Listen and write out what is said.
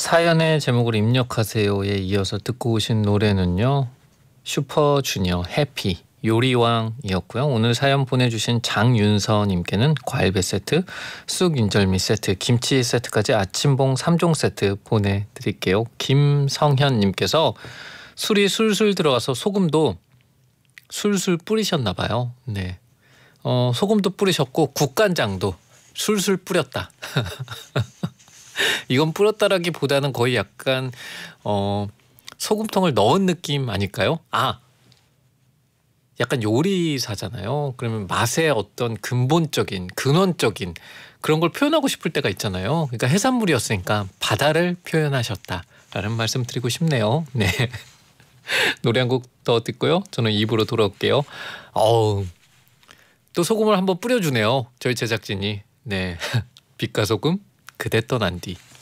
사연의 제목을 입력하세요에 이어서 듣고 오신 노래는요. 슈퍼주니어 해피 요리왕이었고요. 오늘 사연 보내주신 장윤서님께는 과일배 세트, 쑥 인절미 세트, 김치 세트까지 아침봉 3종 세트 보내드릴게요. 김성현님께서 술이 술술 들어가서 소금도 술술 뿌리셨나봐요. 네, 소금도 뿌리셨고 국간장도 술술 뿌렸다. 이건 뿌렸다라기보다는 거의 약간 소금통을 넣은 느낌 아닐까요? 약간 요리사잖아요. 그러면 맛의 어떤 근본적인 근원적인 그런 걸 표현하고 싶을 때가 있잖아요. 그러니까 해산물이었으니까 바다를 표현하셨다라는 말씀 드리고 싶네요. 네. 노래 한 곡 더 듣고요. 저는 입으로 돌아올게요. 또 소금을 한번 뿌려주네요. 저희 제작진이. 네. 빛과 소금 그대 떠난 뒤.